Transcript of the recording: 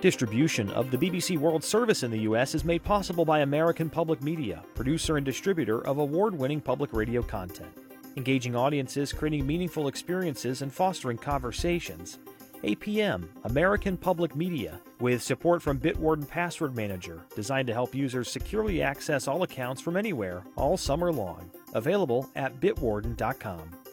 Distribution of the BBC World Service in the U.S. is made possible by American Public Media, producer and distributor of award-winning public radio content. Engaging audiences, creating meaningful experiences, and fostering conversations. APM, American Public Media, with support from Bitwarden Password Manager, designed to help users securely access all accounts from anywhere, all summer long. Available at bitwarden.com.